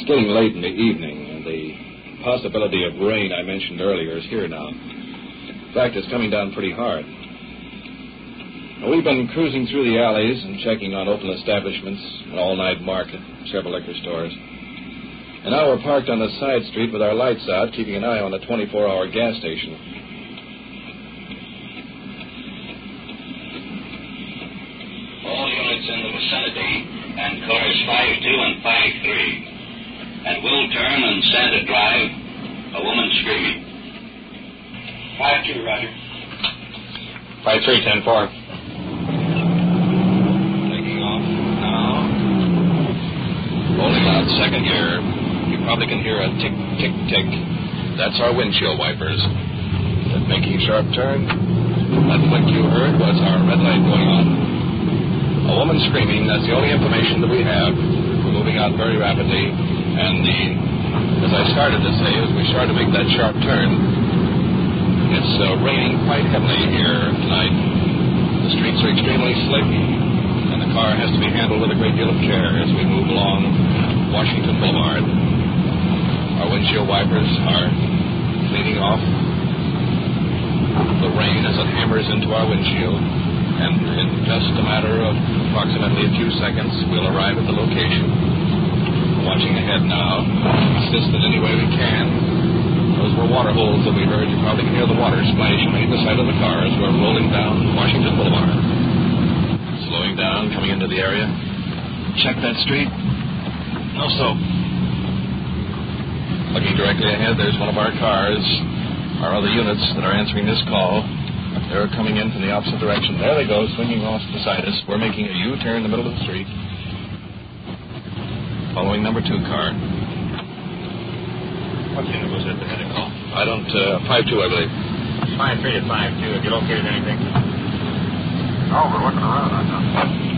It's getting late in the evening, and the possibility of rain I mentioned earlier is here now. In fact, it's coming down pretty hard. We've been cruising through the alleys and checking on open establishments, an all-night market, several liquor stores. And now we're parked on the side street with our lights out, keeping an eye on the 24-hour gas station. All units in the vicinity and cars 5-2 and 5-3. At Wiltern and Santa Drive, a woman screaming. 5-2, Roger. 5-3, 10-4. Taking off now. Rolling out second gear. You probably can hear a tick, tick, tick. That's our windshield wipers. They're making a sharp turn. That flick you heard was our red light going on. A woman screaming, that's the only information that we have. We're moving out very rapidly. And as I started to say, as we started to make that sharp turn, it's raining quite heavily here tonight. The streets are extremely slick, and the car has to be handled with a great deal of care as we move along Washington Boulevard. Our windshield wipers are cleaning off the rain as it hammers into our windshield, and in just a matter of approximately a few seconds, we'll arrive at the location. Watching ahead now, assist in any way we can. Those were water holes that we heard. You probably can hear the water splashing on either side of the car as we're rolling down Washington Boulevard. Slowing down, coming into the area. Check that street. No soap. Looking directly ahead, there's one of our cars. Our other units that are answering this call, they're coming in from the opposite direction. There they go, swinging off beside us. We're making a U-turn in the middle of the street. Following number 2 car. What unit was it that had a call? I don't, 5-2, I believe. 5-3 to 5-2. Have you located anything? No, we're looking around. I don't.